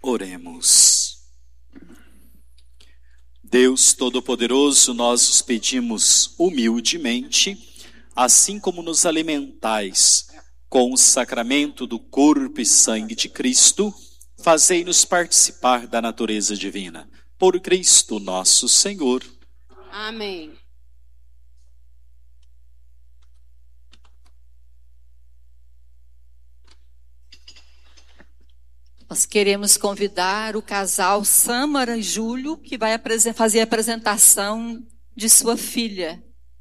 Oremos. Deus Todo-Poderoso, nós os pedimos humildemente, assim como nos alimentais com o sacramento do corpo e sangue de Cristo, fazei-nos participar da natureza divina. Por Cristo nosso Senhor. Amém. Nós queremos convidar o casal Sâmara e Júlio, que vai fazer a apresentação de sua filha.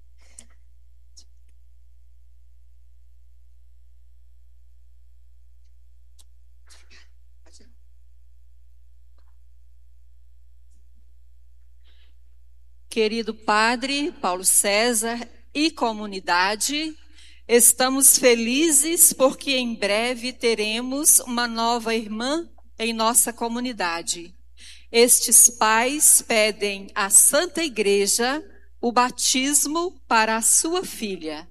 Querido Padre Paulo César e comunidade, estamos felizes porque em breve teremos uma nova irmã em nossa comunidade. Estes pais pedem à Santa Igreja o batismo para a sua filha.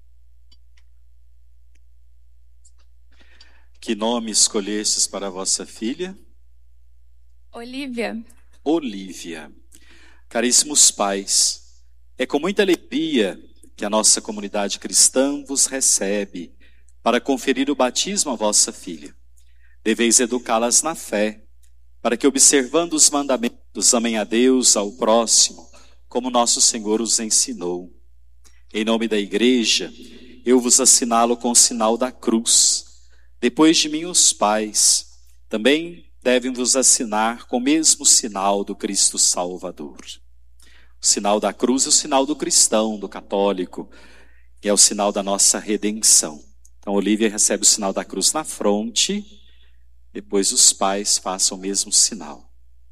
Que nome escolhestes para a vossa filha? Olívia. Olívia. Caríssimos pais, é com muita alegria que a nossa comunidade cristã vos recebe para conferir o batismo à vossa filha. Deveis educá-las na fé, para que, observando os mandamentos, amem a Deus, ao próximo, como nosso Senhor os ensinou. Em nome da Igreja, eu vos assinalo com o sinal da cruz. Depois de mim, os pais também devem vos assinar com o mesmo sinal do Cristo Salvador. O sinal da cruz é o sinal do cristão, do católico, e é o sinal da nossa redenção. Então, Olívia recebe o sinal da cruz na fronte, depois os pais façam o mesmo sinal.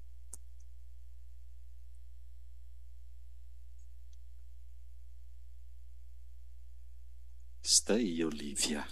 Está aí, Olívia.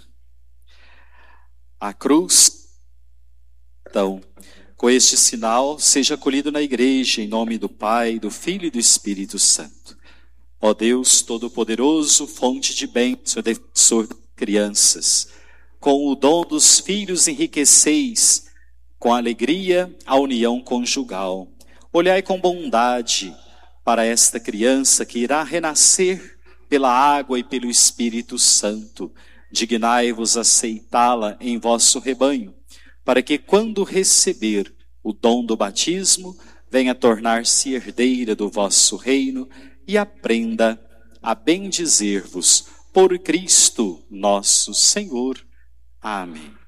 A cruz, então, com este sinal, seja acolhido na igreja, em nome do Pai, do Filho e do Espírito Santo. Ó Deus Todo-Poderoso, fonte de bênção, defensor de crianças, com o dom dos filhos enriqueceis, com alegria, a união conjugal. Olhai com bondade para esta criança que irá renascer pela água e pelo Espírito Santo. Dignai-vos aceitá-la em vosso rebanho, para que, quando receber o dom do batismo, venha tornar-se herdeira do vosso reino e aprenda a bendizer-vos por Cristo nosso Senhor. Amém.